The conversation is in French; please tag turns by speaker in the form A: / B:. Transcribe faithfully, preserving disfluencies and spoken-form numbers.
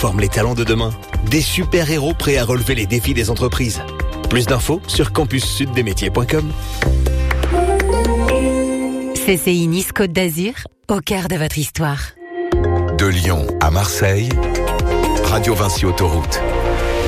A: forment les talents de demain. Des super-héros prêts à relever les défis des entreprises. Plus d'infos sur campus sud des métiers point com.
B: C C I Nice Côte d'Azur, au cœur de votre histoire.
C: De Lyon à Marseille, Radio Vinci Autoroute.